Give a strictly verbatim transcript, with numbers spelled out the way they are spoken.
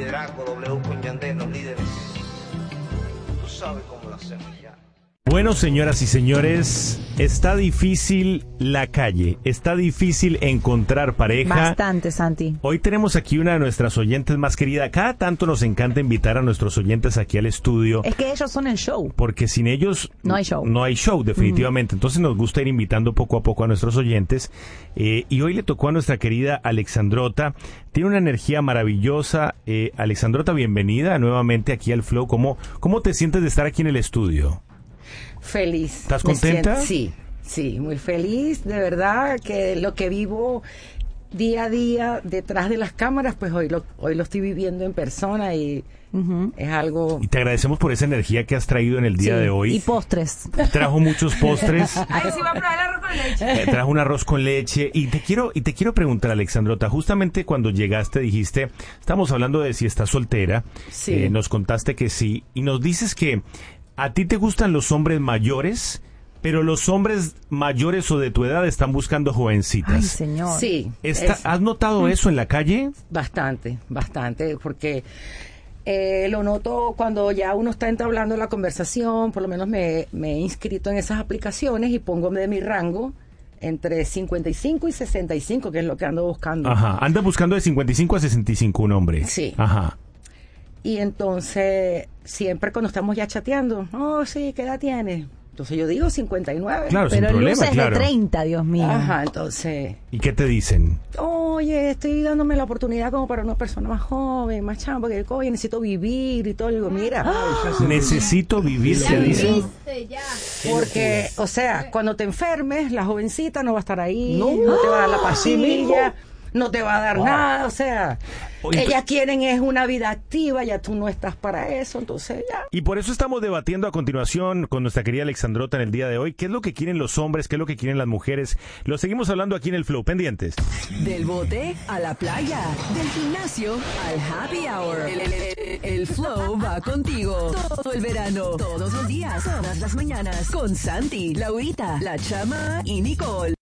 liderazgo, W con Yandel, los líderes. Tú sabes cómo lo hacemos ya. Bueno, señoras y señores, está difícil la calle, está difícil encontrar pareja. Bastante, Santi. Hoy tenemos aquí una de nuestras oyentes más querida. Cada tanto nos encanta invitar a nuestros oyentes aquí al estudio. Es que ellos son el show. Porque sin ellos no hay show. No hay show, definitivamente. Mm. Entonces nos gusta ir invitando poco a poco a nuestros oyentes. Eh, y hoy le tocó a nuestra querida Alexandrota. Tiene una energía maravillosa. Eh, Alexandrota, bienvenida nuevamente aquí al Flow. ¿Cómo, cómo te sientes de estar aquí en el estudio? Feliz. ¿Estás contenta? Sí, sí, muy feliz, de verdad, que lo que vivo día a día detrás de las cámaras, pues hoy lo, hoy lo estoy viviendo en persona y uh-huh. es algo... Y te agradecemos por esa energía que has traído en el día sí, de hoy. Y postres. Trajo muchos postres. Ay, sí va a probar el arroz con leche. Eh, trajo un arroz con leche. Y te quiero, y te quiero preguntar, Alexandrota, justamente cuando llegaste dijiste, estamos hablando de si estás soltera, sí. eh, nos contaste que sí, y nos dices que a ti te gustan los hombres mayores, pero los hombres mayores o de tu edad están buscando jovencitas. Ay, señor. Sí. Está, es, ¿Has notado eso en la calle? Bastante, bastante, porque eh, lo noto cuando ya uno está entablando la conversación, por lo menos me, me he inscrito en esas aplicaciones y pongo de mi rango entre cincuenta y cinco y sesenta y cinco, que es lo que ando buscando. Ajá, anda buscando de cincuenta y cinco a sesenta y cinco un hombre. Sí. Ajá. Y entonces, siempre cuando estamos ya chateando, oh, sí, ¿qué edad tienes? Entonces yo digo cincuenta y nueve. Claro, pero sin problema, luces claro. de treinta, Dios mío. Ajá, entonces... ¿Y qué te dicen? Oye, estoy dándome la oportunidad como para una persona más joven, más chama, porque oye, necesito vivir y todo. Y digo, mira... ¡Ah! Necesito vivir, te dicen. Porque, o sea, cuando te enfermes, la jovencita no va a estar ahí, no, no te va a dar la pastilla, no te va a dar wow. nada, o sea... Oye, ellas quieren es una vida activa, ya tú no estás para eso, entonces ya. Y por eso estamos debatiendo a continuación con nuestra querida Alexandrota en el día de hoy. ¿Qué es lo que quieren los hombres? ¿Qué es lo que quieren las mujeres? Lo seguimos hablando aquí en el Flow. Pendientes. Del bote a la playa, del gimnasio al happy hour. El, el, el, el Flow va contigo todo el verano, todos los días, todas las mañanas, con Santi, Laurita, La Chama y Nicole.